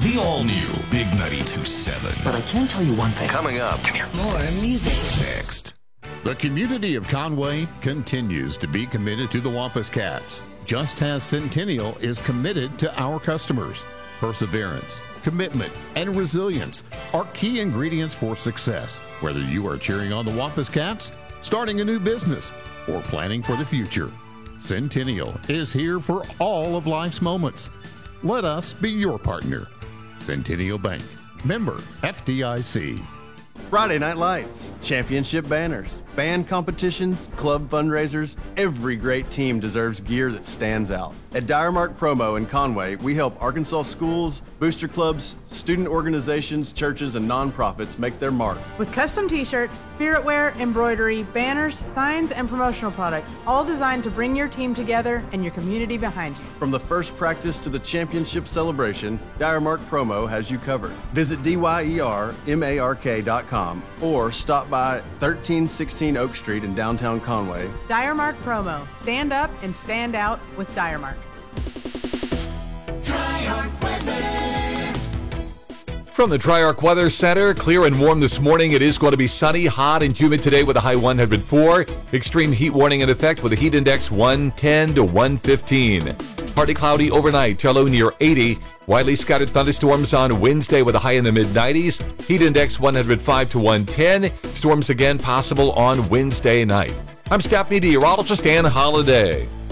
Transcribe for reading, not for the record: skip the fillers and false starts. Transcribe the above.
The all-new Big 92.7. But I can tell you one thing. Coming up. Come here. More music. Next. The community of Conway continues to be committed to the Wampus Cats, just as Centennial is committed to our customers. Perseverance, commitment, and resilience are key ingredients for success, whether you are cheering on the Wampus Cats, starting a new business, or planning for the future. Centennial is here for all of life's moments. Let us be your partner. Centennial Bank, member FDIC. Friday Night Lights, championship banners, band competitions, club fundraisers. Every great team deserves gear that stands out. At Diremark Promo in Conway, we help Arkansas schools, booster clubs, student organizations, churches, and nonprofits make their mark. With custom t-shirts, spirit wear, embroidery, banners, signs, and promotional products, all designed to bring your team together and your community behind you. From the first practice to the championship celebration, Diremark Promo has you covered. Visit DYERMARK.com or stop by 1316 Oak Street in downtown Conway. Diremark Promo. Stand up and stand out with Diremark. From the Tri-Arc Weather Center, clear and warm this morning. It is going to be sunny, hot, and humid today with a high 104. Extreme heat warning in effect with a heat index 110 to 115. Partly cloudy overnight, low near 80. Widely scattered thunderstorms on Wednesday with a high in the mid-90s. Heat index 105 to 110. Storms again possible on Wednesday night. I'm staff meteorologist Ann Holiday.